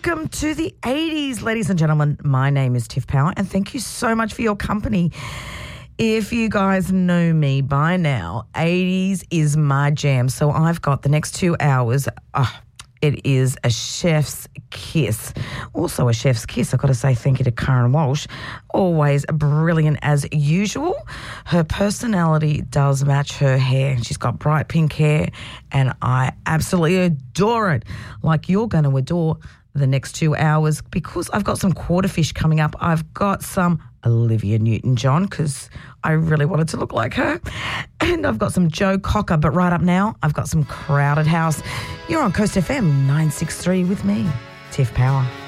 Welcome to the 80s, ladies and gentlemen. My name is Tiff Power, and thank you so much for your company. If you guys know me by now, 80s is my jam. So I've got the next 2 hours. It is a chef's kiss. Also a chef's kiss. I've got to say thank you to Karen Walsh. Always brilliant as usual. Her personality does match her hair. She's got bright pink hair and I absolutely adore it. Like you're going to adore the next 2 hours because I've got some quarterfish coming up. I've got some Olivia Newton-John because I really wanted to look like her. And I've got some Joe Cocker. But right up now, I've got some Crowded House. You're on Coast FM 963 with me, Tiff Power.